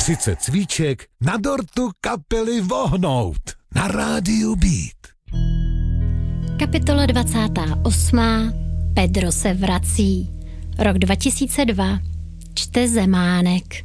30 cvíček na dortu kapely Vohnout na rádiu Beat. Kapitola 28. Pedro se vrací. Rok 2002. Čte Zemánek.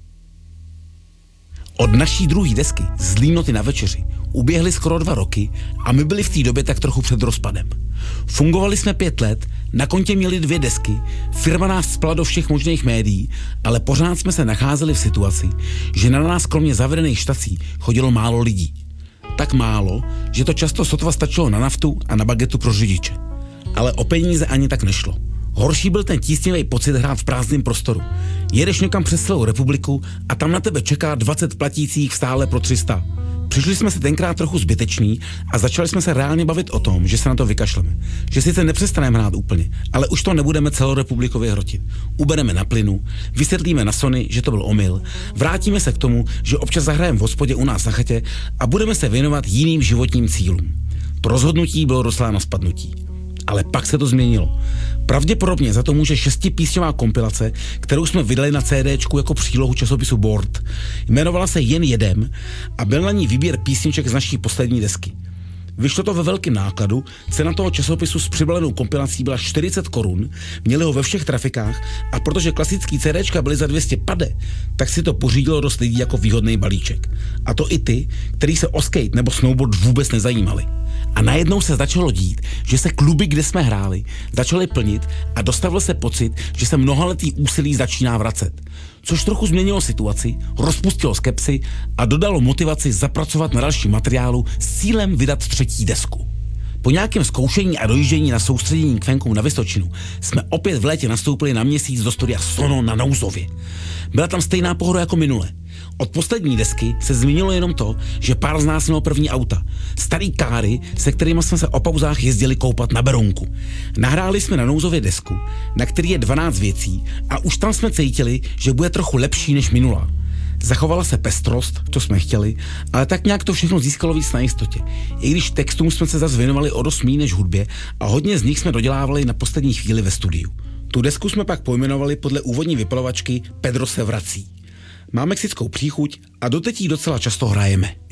Od naší druhé desky Z línoty na večeři uběhly skoro 2 roky a my byli v té době tak trochu před rozpadem. Fungovali jsme 5 let, na kontě měli 2 desky, firma nás spala do všech možných médií, ale pořád jsme se nacházeli v situaci, že na nás kromě zavřených štací chodilo málo lidí. Tak málo, že to často sotva stačilo na naftu a na bagetu pro řidiče. Ale o peníze ani tak nešlo. Horší byl ten tísnivý pocit hrát v prázdném prostoru. Jedeš někam přes celou republiku a tam na tebe čeká 20 platících v sále pro 300. Přišli jsme si tenkrát trochu zbyteční a začali jsme se reálně bavit o tom, že se na to vykašleme. Že sice nepřestaneme hrát úplně, ale už to nebudeme celorepublikově hrotit. Ubereme na plynu, vysvětlíme na Sony, že to byl omyl, vrátíme se k tomu, že občas zahrajeme v hospodě u nás na chatě a budeme se věnovat jiným životním cílům. To rozhodnutí bylo doslova na spadnutí. Ale pak se to změnilo. Pravděpodobně za to může 6písňová kompilace, kterou jsme vydali na CDčku jako přílohu časopisu Board. Jmenovala se Jen jedem a byl na ní výběr písniček z naší poslední desky. Vyšlo to ve velkém nákladu, cena toho časopisu s přibalenou kompilací byla 40 korun, měli ho ve všech trafikách a protože klasický CDčka byly za 250, tak si to pořídilo dost lidí jako výhodný balíček. A to i ty, který se o skate nebo snowboard vůbec nezajímali. A najednou se začalo dít, že se kluby, kde jsme hráli, začaly plnit a dostavil se pocit, že se mnohaletý úsilí začíná vracet. Což trochu změnilo situaci, rozpustilo skepsi a dodalo motivaci zapracovat na dalším materiálu s cílem vydat 3. desku. Po nějakém zkoušení a dojíždění na soustředění k fankům na Vysočinu jsme opět v létě nastoupili na měsíc do studia Sono na Nouzově. Byla tam stejná pohoda jako minule. Od poslední desky se změnilo jenom to, že pár z nás mělo první auta. Starý káry, se kterými jsme se o pauzách jezdili koupat na Berounku. Nahráli jsme na Nouzově desku, na který je 12 věcí a už tam jsme cítili, že bude trochu lepší než minulá. Zachovala se pestrost, to jsme chtěli, ale tak nějak to všechno získalo víc na jistotě. I když textům jsme se zase věnovali o dost míň než hudbě a hodně z nich jsme dodělávali na poslední chvíli ve studiu. Tu desku jsme pak pojmenovali podle úvodní vypalovačky Pedro se vrací. Má mexickou příchuť a doteď ji docela často hrajeme.